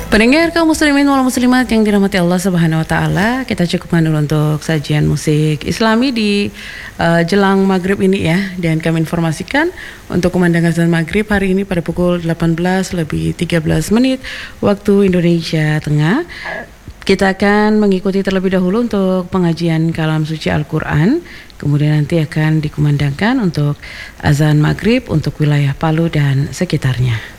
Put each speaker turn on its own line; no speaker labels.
Pendengar kaum muslimin wal muslimat yang dirahmati Allah Subhanahu wa taala, kita cukupkan dulu untuk sajian musik Islami di jelang maghrib ini ya. Dan kami informasikan untuk kumandang azan maghrib hari ini pada pukul 18:13 waktu Indonesia Tengah. Kita akan mengikuti terlebih dahulu untuk pengajian kalam suci Al-Quran. Kemudian nanti akan dikumandangkan untuk azan maghrib untuk wilayah Palu dan sekitarnya.